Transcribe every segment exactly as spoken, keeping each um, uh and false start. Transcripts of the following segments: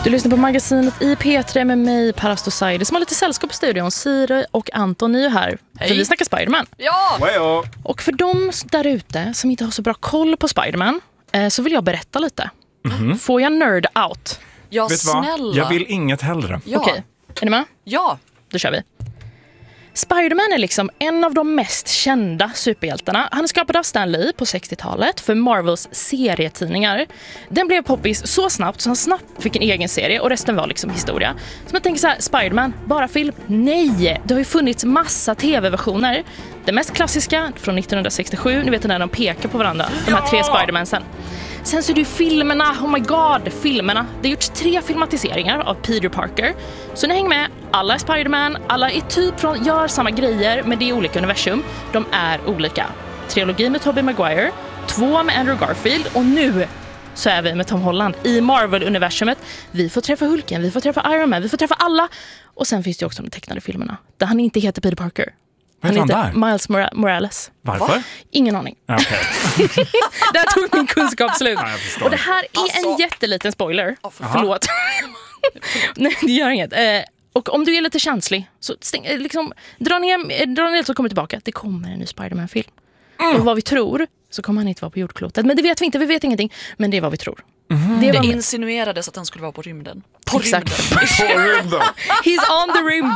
Du lyssnar på magasinet i P tre med mig, Parastosaide, som har lite sällskap i studion. Siri och Anton är här. Hej. För vi snackar Spider-Man. Ja! Wow. Och för de där ute som inte har så bra koll på Spider-Man eh, så vill jag berätta lite. Mm-hmm. Får jag nerd out? Ja, Vet snälla. vad? Jag vill inget hellre. Ja. Okej, är ni med? Ja. Då kör vi. Spider-Man är liksom en av de mest kända superhjältarna. Han är skapad av Stan Lee på sextiotalet för Marvels serietidningar. Den blev poppis så snabbt så han snabbt fick en egen serie och resten var liksom historia. Så man tänker så här, Spider-Man, bara film? Nej, det har ju funnits massa tv-versioner. Den mest klassiska från nittonhundrasextiosju, ni vet när de pekar på varandra, de här tre Spider-Mansen. Sen så är det ju filmerna, oh my god, filmerna. Det har gjorts tre filmatiseringar av Peter Parker. Så ni hänger med, alla är Spider-Man, alla är typ från, gör samma grejer, men det är olika universum. De är olika. Trilogi med Tobey Maguire, två med Andrew Garfield och nu så är vi med Tom Holland i Marvel-universumet. Vi får träffa Hulken, vi får träffa Iron Man, vi får träffa alla. Och sen finns det också de tecknade filmerna där han inte heter Peter Parker. Han heter där? Miles Mora- Morales. Varför? Va? Ingen aning. Okay. Där tog min kunskap slut. Ja, och det här är alltså... en jätteliten spoiler. Oh, för... Förlåt. Nej, det gör inget. Eh, och om du är lite känslig så stäng, liksom, dra ner, dra ner så kommer tillbaka. Det kommer en ny Spider-Man-film. Mm. Och vad vi tror så kommer han inte vara på jordklotet. Men det vet vi inte, vi vet ingenting. Men det är vad vi tror. Mm. Det, det insinuerades att han skulle vara på rymden. På Exakt. Rymden. På rymden. He's on the rim.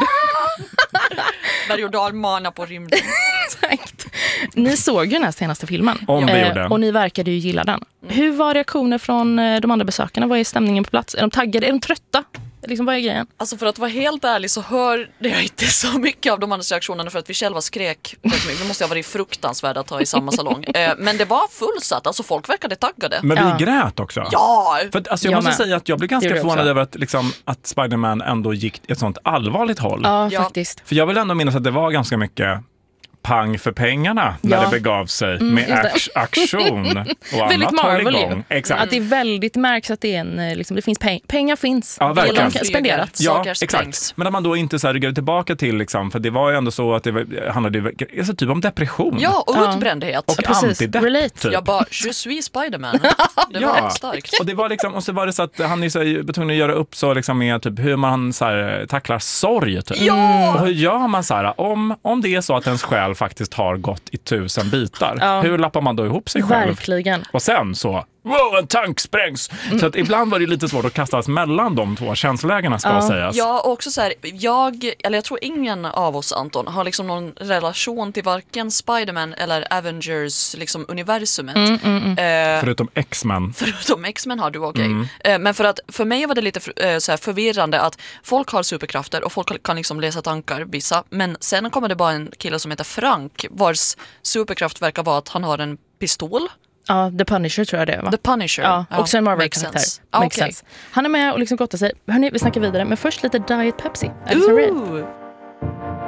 Berg- och dalmana på rymden. Exakt. Ni såg ju den här senaste filmen. Om vi gjorde. Eh, och ni verkade ju gilla den. Mm. Hur var reaktioner från eh, de andra besökarna? Vad är stämningen på plats? Är de taggade? Är de trötta? Liksom, vad är grejen? Alltså för att vara helt ärlig så hör det jag inte så mycket av de andra reaktionerna för att vi själva skrek. Nu måste jag vara fruktansvärd att ta i samma salong. Eh, men det var fullsatt, alltså folk verkade taggade. Men vi Ja. grät också. Ja! För att, alltså, jag, jag måste med. säga att jag blev ganska Det förvånad också. över att, liksom, att Spider-Man ändå gick ett sånt allvarligt håll. Ja, Ja. faktiskt. För jag vill ändå minnas att det var ganska mycket pang för pengarna när Ja. det begav sig Mm, med just det. akt- aktion och Väldigt annat håll Marvel igång. ju. Exakt. Att det är väldigt märks att det är en, eh, liksom, det finns peng- pengar finns. Ja, verkligen. De kan spenderat. Ja, Saker exakt. sprängs. Men att man då inte så här ryggade tillbaka till, liksom, för det var ju ändå så att det var, handlade ju, alltså, typ om depression. Ja, och Ja. utbrändhet. Och Ja, precis. antidepp, Relate. typ. Jag bara, je suis Spider-Man. Det var Ja, starkt. och det var liksom, och så var det så att han är så här, tvungen att göra upp så liksom med typ hur man så här, tacklar sorg typ. Ja! Och hur gör man så här, om, om det är så att ens själ faktiskt har gått i tusen bitar, Ja. hur lappar man då ihop sig själv? Verkligen. Och sen så, wow, en tank sprängs! Mm. Så att ibland var det lite svårt att kastas mellan de två känslolägena, ska Ja. sägas. Ja, och också så här, jag, eller jag tror ingen av oss, Anton, har liksom någon relation till varken Spider-Man eller Avengers liksom universumet. Mm, mm, mm. Eh, Förutom X-Men. Förutom X-Men har du, okej. Mm. Eh, men för att för mig var det lite eh, så här förvirrande att folk har superkrafter och folk kan liksom läsa tankar, vissa. Men sen kommer det bara en kille som heter Frank, vars superkraft verkar vara att han har en pistol. Ja, The Punisher tror jag det är, va? The Punisher. Ja, också en makes Marvel-karaktär. sense. Ah, Makes okej. sense. Han är med och liksom gottar sig. Hörrni, vi snackar vidare. Men först lite Diet Pepsi. Addison Rae. Ooh.